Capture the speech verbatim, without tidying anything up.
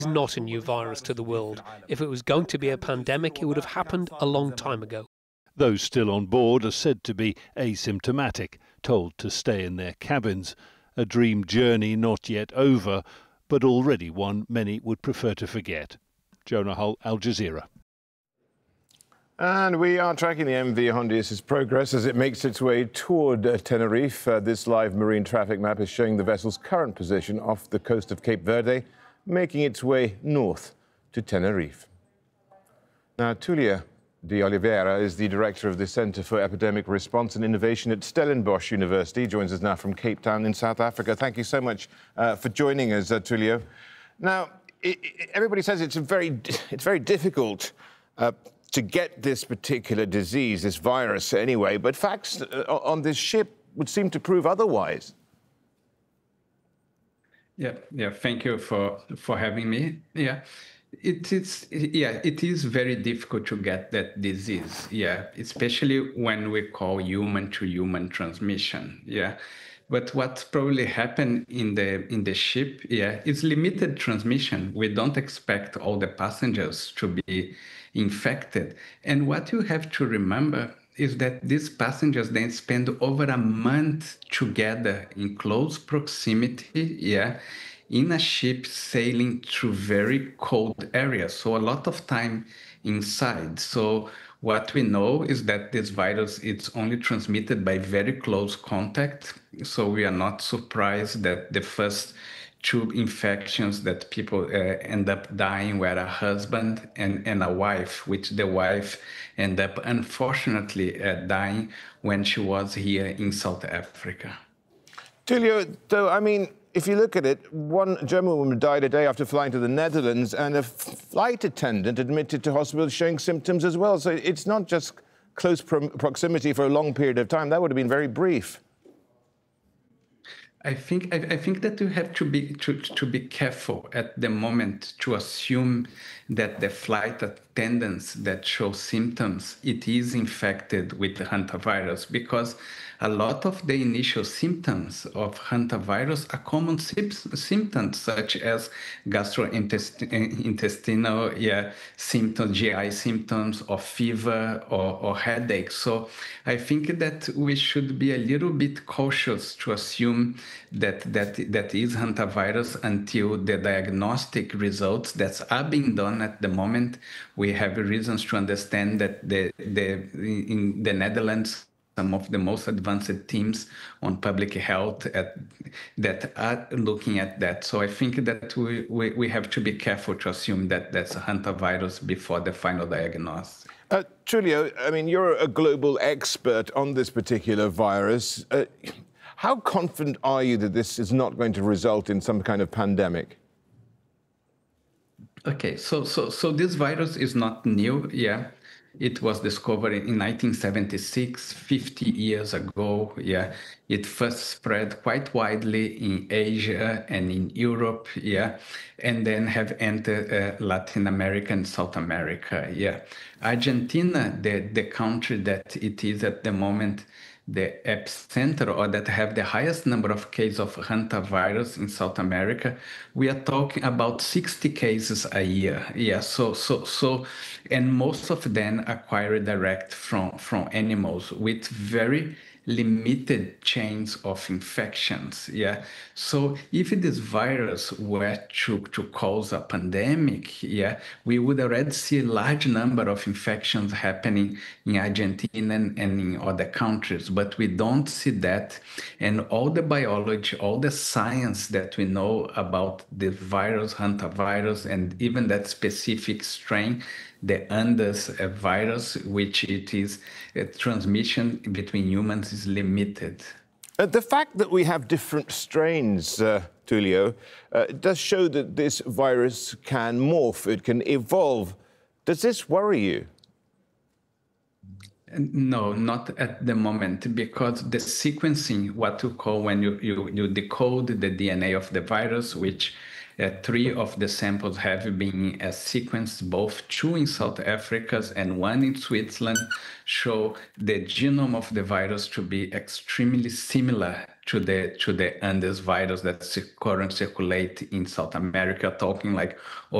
not a new virus to the world. If it was going to be a pandemic, it would have happened a long time ago. Those still on board are said to be asymptomatic, told to stay in their cabins. A dream journey not yet over, but already one many would prefer to forget. Jonah Hull, Al Jazeera. And we are tracking the M V Hondius' progress as it makes its way toward uh, Tenerife. Uh, this live marine traffic map is showing the vessel's current position off the coast of Cape Verde, making its way north to Tenerife. Now, Tulia de Oliveira is the director of the Centre for Epidemic Response and Innovation at Stellenbosch University. Joins us now from Cape Town in South Africa. Thank you so much uh, for joining us, uh, Tulio. Now, it, it, everybody says it's a very, it's very difficult uh, to get this particular disease, this virus anyway, but facts uh, on this ship would seem to prove otherwise. Yeah, yeah. Thank you for for having me. Yeah, it is. Yeah, it is very difficult to get that disease. Yeah, especially when we call human-to-human transmission. Yeah, but what probably happened in the in the ship, yeah, is limited transmission. We don't expect all the passengers to be infected, and what you have to remember is that these passengers then spend over a month together in close proximity, yeah, in a ship sailing through very cold areas. So a lot of time inside. So what we know is that this virus, it's only transmitted by very close contact. So we are not surprised that the first two infections that people uh, end up dying were a husband and, and a wife, which the wife ended up unfortunately uh, dying when she was here in South Africa. Tulio, though, I mean, if you look at it, one German woman died a day after flying to the Netherlands, and a flight attendant admitted to hospital showing symptoms as well. So it's not just close pro proximity for a long period of time. That would have been very brief. I think I, I think that you have to be to, to be careful at the moment to assume that the flight attendants that show symptoms, it is infected with the hantavirus, because a lot of the initial symptoms of hantavirus are common symptoms such as gastrointestinal yeah, symptoms, G I symptoms, or fever or, or headache. So I think that we should be a little bit cautious to assume that that, that is hantavirus until the diagnostic results that are being done at the moment. We have reasons to understand that the, the, in the Netherlands, some of the most advanced teams on public health at, that are looking at that. So I think that we, we, we have to be careful to assume that that's a hantavirus before the final diagnosis. Uh, Tulio, I mean, you're a global expert on this particular virus. Uh, how confident are you that this is not going to result in some kind of pandemic? Okay, so so so this virus is not new, yeah. It was discovered in nineteen seventy-six, fifty years ago, yeah. It first spread quite widely in Asia and in Europe, yeah, and then have entered uh, Latin America and South America, yeah. Argentina, the, the country that it is at the moment, the epicenter, or that have the highest number of cases of hantavirus in South America, we are talking about sixty cases a year. Yeah, so so so, and most of them acquired direct from from animals with very limited chains of infections. Yeah, so if this virus were to, to cause a pandemic, yeah, we would already see a large number of infections happening in Argentina and in other countries, but we don't see that. And all the biology, all the science that we know about the virus, hantavirus, and even that specific strain, the Andes uh, virus, which it is uh, transmission between humans is limited. Uh, the fact that we have different strains, uh, Tulio, uh, does show that this virus can morph, it can evolve. Does this worry you? No, not at the moment, because the sequencing, what you call when you, you, you decode the D N A of the virus, which Uh, three of the samples have been uh, sequenced, both two in South Africa and one in Switzerland, show the genome of the virus to be extremely similar to the to the Andes virus that currently circulate in South America, talking like